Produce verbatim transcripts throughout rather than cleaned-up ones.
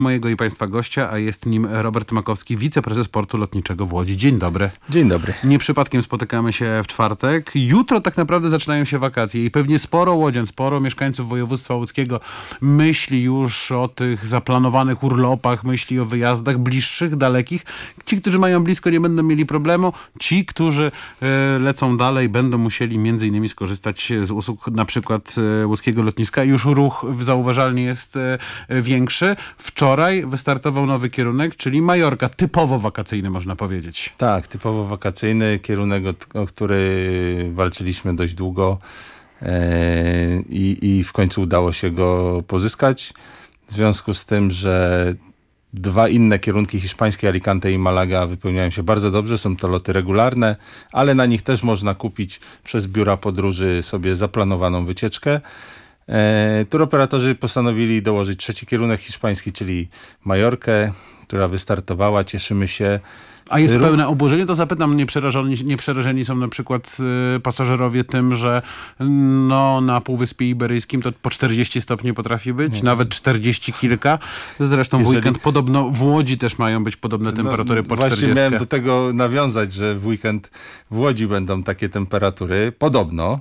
Mojego i Państwa gościa, a jest nim Robert Makowski, wiceprezes Portu Lotniczego w Łodzi. Dzień dobry. Dzień dobry. Nie przypadkiem spotykamy się w czwartek. Jutro tak naprawdę zaczynają się wakacje i pewnie sporo łodzian, sporo mieszkańców województwa łódzkiego myśli już o tych zaplanowanych urlopach, myśli o wyjazdach bliższych, dalekich. Ci, którzy mają blisko, nie będą mieli problemu. Ci, którzy e, lecą dalej, będą musieli między innymi skorzystać z usług na przykład e, łódzkiego lotniska. Już ruch zauważalnie jest e, większy. Wczoraj Wczoraj wystartował nowy kierunek, czyli Majorka. Typowo wakacyjny, można powiedzieć. Tak, typowo wakacyjny kierunek, o który walczyliśmy dość długo e, i, i w końcu udało się go pozyskać. W związku z tym, że dwa inne kierunki hiszpańskie, Alicante i Malaga, wypełniają się bardzo dobrze. Są to loty regularne, ale na nich też można kupić przez biura podróży sobie zaplanowaną wycieczkę. E, turoperatorzy postanowili dołożyć trzeci kierunek hiszpański, czyli Majorkę, która wystartowała. Cieszymy się. A jest pełne obłożenie? To zapytam, nie przerażeni, nie przerażeni są na przykład y, pasażerowie tym, że no, na Półwyspie Iberyjskim to po czterdzieści stopni potrafi być, nie. Nawet czterdzieści kilka. Zresztą Jeżeli... w weekend podobno w Łodzi też mają być podobne temperatury no, po czterdzieści. Właśnie miałem do tego nawiązać, że w weekend w Łodzi będą takie temperatury. Podobno.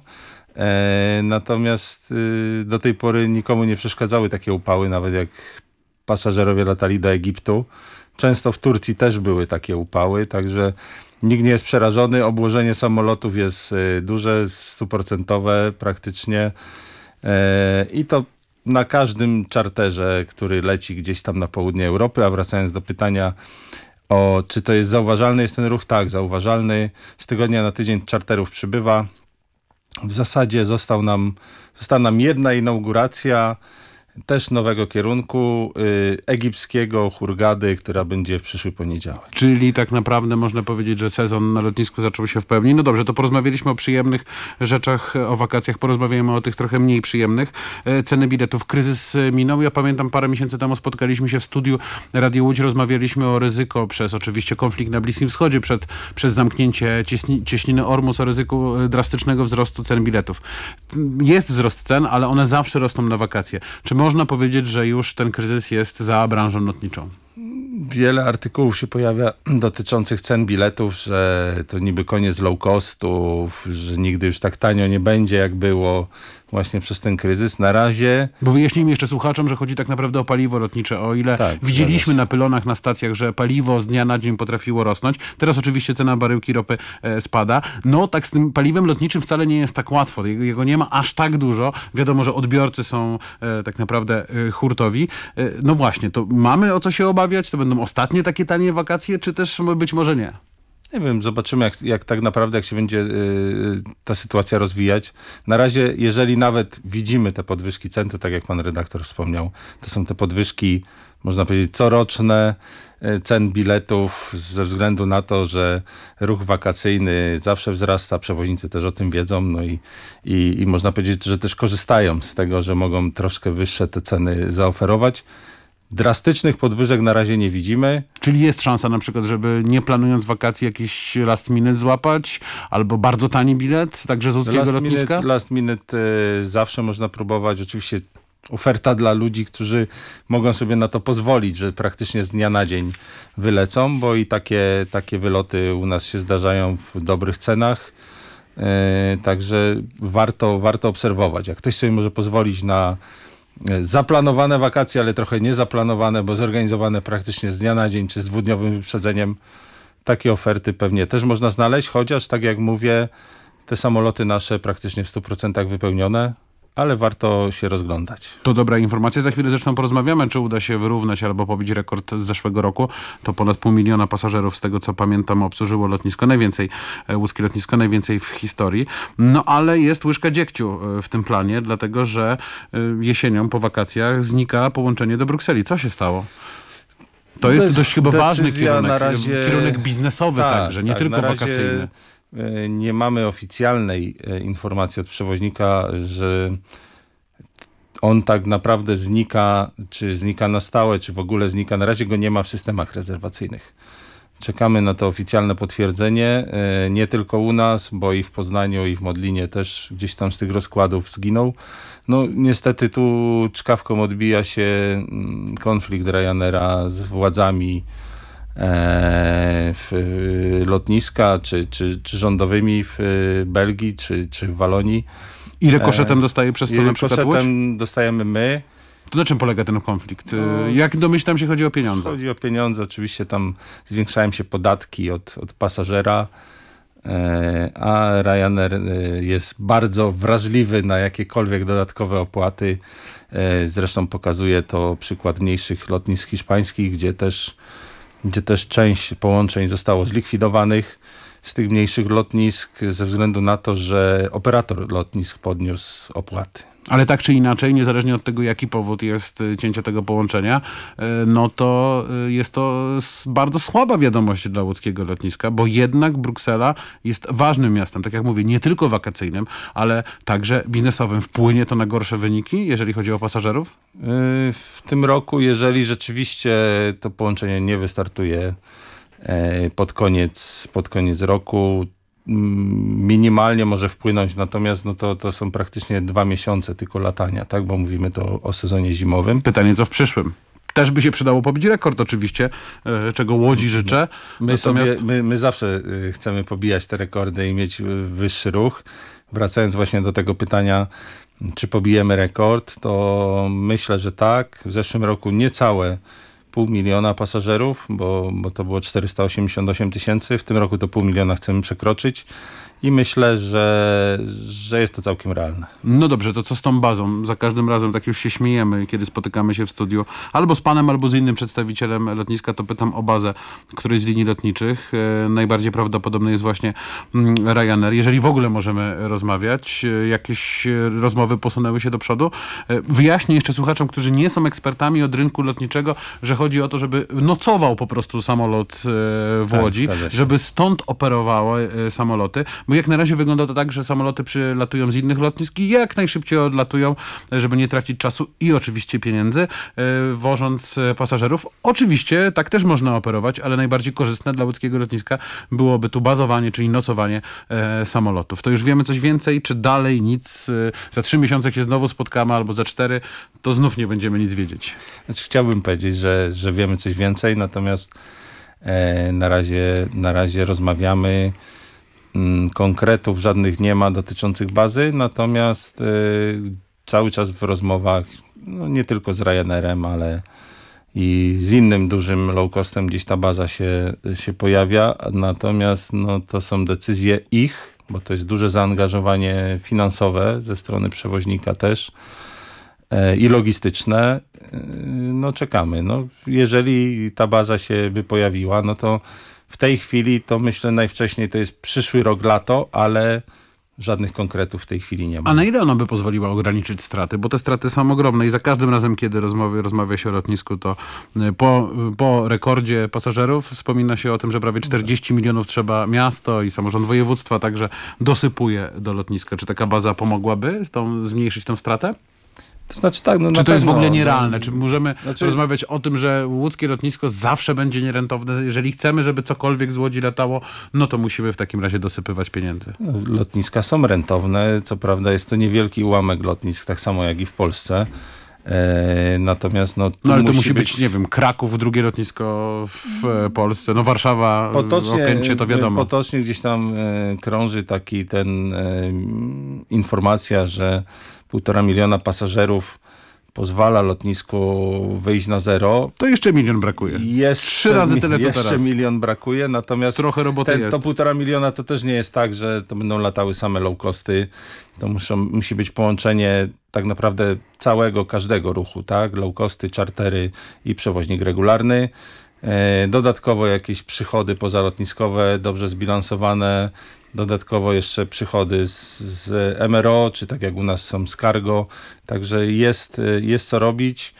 E, natomiast y, do tej pory nikomu nie przeszkadzały takie upały, nawet jak pasażerowie latali do Egiptu. Często w Turcji też były takie upały, także nikt nie jest przerażony. Obłożenie samolotów jest y, duże, stuprocentowe praktycznie e, i to na każdym czarterze, który leci gdzieś tam na południe Europy. A wracając do pytania o czy to jest zauważalny, jest ten ruch? Tak, zauważalny. Z tygodnia na tydzień czarterów przybywa. W zasadzie został nam, została nam jedna inauguracja też nowego kierunku y, egipskiego, Hurgady, która będzie w przyszły poniedziałek. Czyli tak naprawdę można powiedzieć, że sezon na lotnisku zaczął się w pełni. No dobrze, to porozmawialiśmy o przyjemnych rzeczach, o wakacjach, porozmawiamy o tych trochę mniej przyjemnych. Ceny biletów. Kryzys minął. Ja pamiętam, parę miesięcy temu spotkaliśmy się w studiu Radio Łódź, rozmawialiśmy o ryzyko przez oczywiście konflikt na Bliskim Wschodzie, przed, przez zamknięcie cieśni, cieśniny Ormus, o ryzyku drastycznego wzrostu cen biletów. Jest wzrost cen, ale one zawsze rosną na wakacje. Czy można powiedzieć, że już ten kryzys jest za branżą lotniczą? Wiele artykułów się pojawia dotyczących cen biletów, że to niby koniec low costów, że nigdy już tak tanio nie będzie, jak było właśnie przez ten kryzys. Na razie... Bo wyjaśnijmy jeszcze słuchaczom, że chodzi tak naprawdę o paliwo lotnicze. O ile tak, widzieliśmy na pylonach, na stacjach, że paliwo z dnia na dzień potrafiło rosnąć. Teraz oczywiście cena baryłki ropy e, spada. No tak z tym paliwem lotniczym wcale nie jest tak łatwo. Jego, jego nie ma aż tak dużo. Wiadomo, że odbiorcy są e, tak naprawdę e, hurtowi. E, no właśnie, to mamy o co się obawiać? To będą ostatnie takie tanie wakacje, czy też być może nie? Nie wiem, zobaczymy jak, jak tak naprawdę, jak się będzie yy, ta sytuacja rozwijać. Na razie, jeżeli nawet widzimy te podwyżki cen, to tak jak pan redaktor wspomniał, to są te podwyżki, można powiedzieć, coroczne yy, cen biletów ze względu na to, że ruch wakacyjny zawsze wzrasta, przewoźnicy też o tym wiedzą, no i, i, i można powiedzieć, że też korzystają z tego, że mogą troszkę wyższe te ceny zaoferować. Drastycznych podwyżek na razie nie widzimy. Czyli jest szansa na przykład, żeby nie planując wakacji jakiś last minute złapać, albo bardzo tani bilet, także z łódzkiego last lotniska? Minute, last minute y, zawsze można próbować. Oczywiście oferta dla ludzi, którzy mogą sobie na to pozwolić, że praktycznie z dnia na dzień wylecą, bo i takie, takie wyloty u nas się zdarzają w dobrych cenach. Y, także warto, warto obserwować. Jak ktoś sobie może pozwolić na zaplanowane wakacje, ale trochę niezaplanowane, bo zorganizowane praktycznie z dnia na dzień, czy z dwudniowym wyprzedzeniem. Takie oferty pewnie też można znaleźć, chociaż tak jak mówię, te samoloty nasze praktycznie w stu procentach wypełnione, ale warto się rozglądać. To dobra informacja. Za chwilę zresztą porozmawiamy, czy uda się wyrównać albo pobić rekord z zeszłego roku. To ponad pół miliona pasażerów, z tego co pamiętam, obsłużyło lotnisko. Najwięcej, łódzkie lotnisko, najwięcej w historii. No ale jest łyżka dziegciu w tym planie, dlatego że jesienią po wakacjach znika połączenie do Brukseli. Co się stało? To, to jest, jest dość chyba ważny kierunek, na razie... kierunek biznesowy tak, także, nie tak, tylko wakacyjny. Nie mamy oficjalnej informacji od przewoźnika, że on tak naprawdę znika, czy znika na stałe, czy w ogóle znika. Na razie go nie ma w systemach rezerwacyjnych. Czekamy na to oficjalne potwierdzenie, nie tylko u nas, bo i w Poznaniu, i w Modlinie też gdzieś tam z tych rozkładów zginął. No niestety tu czkawką odbija się konflikt Ryanaira z władzami w lotniska, czy, czy, czy rządowymi w Belgii, czy, czy w Walonii. I rykoszetem dostaje przez to I na przykład Łódź? rykoszetem dostajemy my. To na czym polega ten konflikt? Jak domyślam się, chodzi o pieniądze? Chodzi o pieniądze, oczywiście tam zwiększają się podatki od, od pasażera, a Ryanair jest bardzo wrażliwy na jakiekolwiek dodatkowe opłaty. Zresztą pokazuje to przykład mniejszych lotnisk hiszpańskich, gdzie też, gdzie też część połączeń zostało zlikwidowanych z tych mniejszych lotnisk ze względu na to, że operator lotnisk podniósł opłaty. Ale tak czy inaczej, niezależnie od tego, jaki powód jest cięcia tego połączenia, no to jest to bardzo słaba wiadomość dla łódzkiego lotniska, bo jednak Bruksela jest ważnym miastem, tak jak mówię, nie tylko wakacyjnym, ale także biznesowym. Wpłynie to na gorsze wyniki, jeżeli chodzi o pasażerów? W tym roku, jeżeli rzeczywiście to połączenie nie wystartuje pod koniec, pod koniec roku, minimalnie może wpłynąć, natomiast no to, to są praktycznie dwa miesiące tylko latania, tak? Bo mówimy to o sezonie zimowym. Pytanie, co w przyszłym? Też by się przydało pobić rekord oczywiście, czego Łodzi życzę. My, Natomiast... sobie, my, my zawsze chcemy pobijać te rekordy i mieć wyższy ruch. Wracając właśnie do tego pytania, czy pobijemy rekord, to myślę, że tak. W zeszłym roku niecałe pół miliona pasażerów, bo, bo to było czterysta osiemdziesiąt osiem tysięcy. W tym roku to pół miliona chcemy przekroczyć i myślę, że, że jest to całkiem realne. No dobrze, to co z tą bazą? Za każdym razem tak już się śmiejemy, kiedy spotykamy się w studiu. Albo z panem, albo z innym przedstawicielem lotniska, to pytam o bazę którejś z linii lotniczych. E, najbardziej prawdopodobny jest właśnie mm, Ryanair. Jeżeli w ogóle możemy rozmawiać, e, jakieś rozmowy posunęły się do przodu. E, wyjaśnię jeszcze słuchaczom, którzy nie są ekspertami od rynku lotniczego, że chodzi o to, żeby nocował po prostu samolot e, w Tak, Łodzi, zgadza się. żeby stąd operowały e, samoloty. Bo jak na razie wygląda to tak, że samoloty przylatują z innych lotnisk i jak najszybciej odlatują, żeby nie tracić czasu i oczywiście pieniędzy, yy, wożąc pasażerów. Oczywiście tak też można operować, ale najbardziej korzystne dla łódzkiego lotniska byłoby tu bazowanie, czyli nocowanie e, samolotów. To już wiemy coś więcej, czy dalej nic? E, za trzy miesiące, jak się znowu spotkamy, albo za cztery, to znów nie będziemy nic wiedzieć. Znaczy, chciałbym powiedzieć, że, że wiemy coś więcej, natomiast e, na razie, na razie rozmawiamy. Konkretów żadnych nie ma dotyczących bazy, natomiast y, cały czas w rozmowach, no nie tylko z Ryanairem, ale i z innym dużym low costem gdzieś ta baza się, się pojawia, natomiast no, to są decyzje ich, bo to jest duże zaangażowanie finansowe ze strony przewoźnika też y, i logistyczne. Y, no czekamy. No, jeżeli ta baza się by pojawiła, no to w tej chwili to myślę najwcześniej to jest przyszły rok, lato, ale żadnych konkretów w tej chwili nie ma. A na ile ona by pozwoliła ograniczyć straty? Bo te straty są ogromne i za każdym razem, kiedy rozmowy, rozmawia się o lotnisku, to po, po rekordzie pasażerów wspomina się o tym, że prawie czterdzieści milionów trzeba miasto i samorząd województwa także dosypuje do lotniska. Czy taka baza pomogłaby z tą, zmniejszyć tą stratę? To znaczy tak, no Czy na to jest w pewno, ogóle nierealne? Czy możemy Znaczy- rozmawiać o tym, że łódzkie lotnisko zawsze będzie nierentowne? Jeżeli chcemy, żeby cokolwiek z Łodzi latało, no to musimy w takim razie dosypywać pieniędzy. no, lotniska są rentowne, co prawda jest to niewielki ułamek lotnisk, tak samo jak i w Polsce. E, natomiast no, tu No ale to musi być, nie wiem, Kraków, drugie lotnisko w e, Polsce, no Warszawa, Okęcie, to wiadomo. Potocznie gdzieś tam e, krąży taki ten e, informacja, że półtora miliona pasażerów pozwala lotnisku wyjść na zero. To jeszcze milion brakuje. Jeszcze, Trzy razy tyle, co jeszcze teraz. milion brakuje, natomiast Trochę roboty ten, jest. to półtora miliona to też nie jest tak, że to będą latały same low costy. To muszą, musi być połączenie tak naprawdę całego, każdego ruchu, tak? Low costy, czartery i przewoźnik regularny. E, dodatkowo jakieś przychody pozalotniskowe, dobrze zbilansowane. Dodatkowo jeszcze przychody z, z M R O, czy tak jak u nas są z cargo. Także jest, jest co robić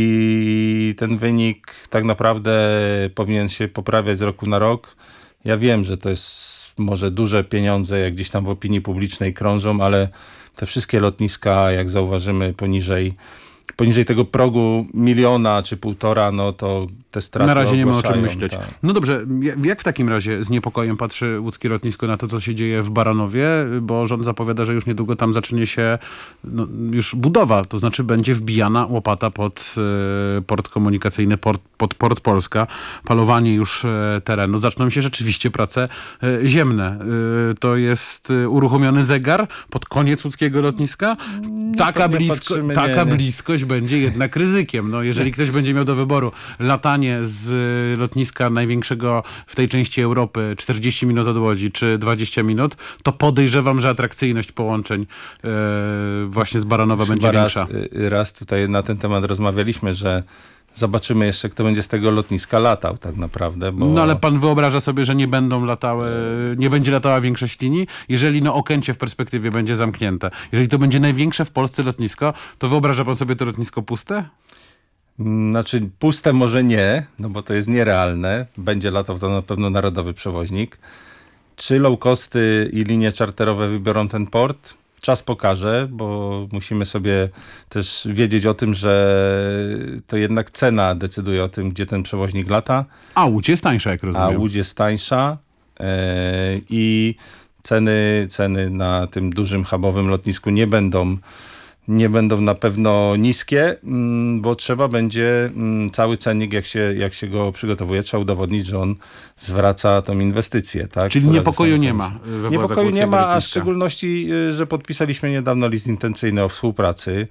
i ten wynik tak naprawdę powinien się poprawiać z roku na rok. Ja wiem, że to jest może duże pieniądze, jak gdzieś tam w opinii publicznej krążą, ale te wszystkie lotniska, jak zauważymy, poniżej poniżej tego progu miliona czy półtora, no to te straty Na razie nie ma o czym ogłaszają, myśleć. tak. No dobrze, jak w takim razie z niepokojem patrzy łódzkie lotnisko na to, co się dzieje w Baranowie? Bo rząd zapowiada, że już niedługo tam zacznie się no, już budowa, to znaczy będzie wbijana łopata pod e, port komunikacyjny, port, pod Port Polska, palowanie już e, terenu. Zaczną się rzeczywiście prace e, ziemne. E, to jest e, uruchomiony zegar pod koniec łódzkiego lotniska? Taka, nie blisko, patrzymy, taka nie, nie. bliskość będzie jednak ryzykiem. No, jeżeli ktoś będzie miał do wyboru latanie z lotniska największego w tej części Europy czterdzieści minut od Łodzi czy dwadzieścia minut, to podejrzewam, że atrakcyjność połączeń e, właśnie z Baranowa będzie Chyba raz, większa. raz tutaj na ten temat rozmawialiśmy, że zobaczymy jeszcze, kto będzie z tego lotniska latał tak naprawdę. Bo... No ale pan wyobraża sobie, że nie będą latały, nie będzie latała większość linii, jeżeli no Okęcie w perspektywie będzie zamknięte. Jeżeli to będzie największe w Polsce lotnisko, to wyobraża pan sobie to lotnisko puste? Znaczy puste może nie, no bo to jest nierealne. Będzie latał to na pewno narodowy przewoźnik. Czy low costy i linie czarterowe wybiorą ten port? Czas pokaże, bo musimy sobie też wiedzieć o tym, że to jednak cena decyduje o tym, gdzie ten przewoźnik lata. A Łódź jest tańsza, jak rozumiem. A Łódź jest tańsza yy, i ceny, ceny na tym dużym hubowym lotnisku nie będą nie będą na pewno niskie, bo trzeba będzie cały cennik, jak się, jak się go przygotowuje, trzeba udowodnić, że on zwraca tą inwestycję. Tak, Czyli która niepokoju zostanie nie ma. kończona. we władzach Niepokoju nie łódzkiego ma, a w lotniska. szczególności, że podpisaliśmy niedawno list intencyjny o współpracy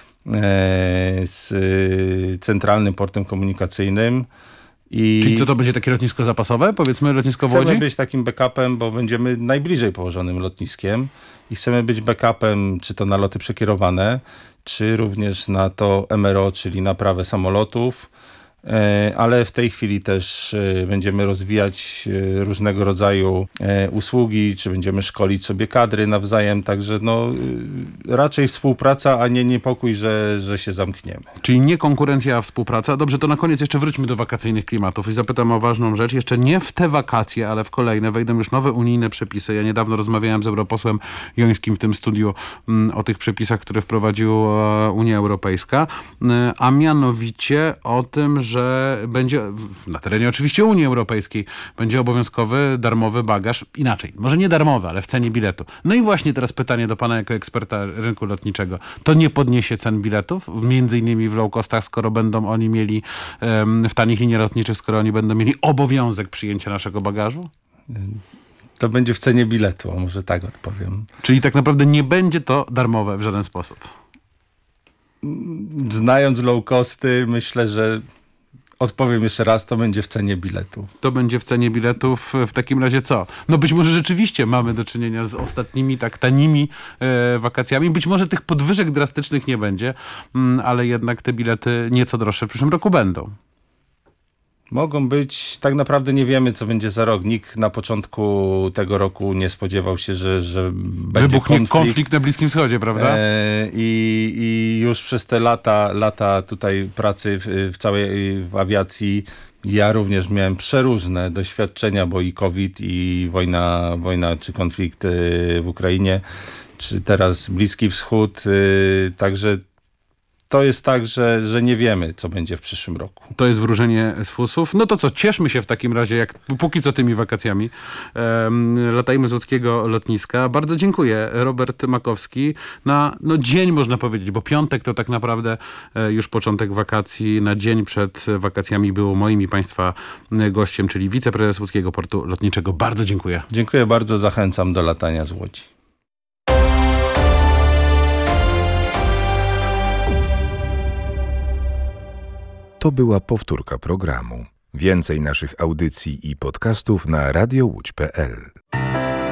z Centralnym Portem Komunikacyjnym. I Czyli co, to będzie takie lotnisko zapasowe? Powiedzmy lotnisko w chcemy Łodzi? być takim backupem, bo będziemy najbliżej położonym lotniskiem i chcemy być backupem, czy to na loty przekierowane, czy również na to M R O, czyli naprawę samolotów, ale w tej chwili też będziemy rozwijać różnego rodzaju usługi, czy będziemy szkolić sobie kadry nawzajem, także no raczej współpraca, a nie niepokój, że, że się zamkniemy. Czyli nie konkurencja, a współpraca. Dobrze, to na koniec jeszcze wróćmy do wakacyjnych klimatów i zapytam o ważną rzecz. Jeszcze nie w te wakacje, ale w kolejne wejdą już nowe unijne przepisy. Ja niedawno rozmawiałem z europosłem Jońskim w tym studiu m, o tych przepisach, które wprowadziła Unia Europejska, m, a mianowicie o tym, że będzie na terenie oczywiście Unii Europejskiej będzie obowiązkowy darmowy bagaż. Inaczej, może nie darmowy, ale w cenie biletu. No i właśnie teraz pytanie do pana jako eksperta rynku lotniczego. To nie podniesie cen biletów? Między innymi w low costach, skoro będą oni mieli um, w tanich liniach lotniczych, skoro oni będą mieli obowiązek przyjęcia naszego bagażu? To będzie w cenie biletu, a może tak odpowiem. Czyli tak naprawdę nie będzie to darmowe w żaden sposób. Znając low costy, myślę, że odpowiem jeszcze raz, to będzie w cenie biletu. To będzie w cenie biletów. W takim razie co? No być może rzeczywiście mamy do czynienia z ostatnimi tak tanimi e, wakacjami. Być może tych podwyżek drastycznych nie będzie, m, ale jednak te bilety nieco droższe w przyszłym roku będą. Mogą być, tak naprawdę nie wiemy, co będzie za rok. Nikt na początku tego roku nie spodziewał się, że, że będzie Wybuchnie konflikt. konflikt na Bliskim Wschodzie, prawda? E, i, I już przez te lata, lata tutaj pracy w, w całej w awiacji ja również miałem przeróżne doświadczenia, bo i COVID, i wojna, wojna czy konflikt w Ukrainie, czy teraz Bliski Wschód. Także to jest tak, że, że nie wiemy, co będzie w przyszłym roku. To jest wróżenie z fusów. No to co, cieszmy się w takim razie, jak póki co tymi wakacjami. Um, latajmy z łódzkiego lotniska. Bardzo dziękuję. Robert Makowski na no, dzień, można powiedzieć, bo piątek to tak naprawdę e, już początek wakacji. Na dzień przed wakacjami był moim i państwa gościem, czyli wiceprezes Łódzkiego Portu Lotniczego. Bardzo dziękuję. Dziękuję bardzo. Zachęcam do latania z Łodzi. To była powtórka programu. Więcej naszych audycji i podcastów na radio łódź kropka pe el.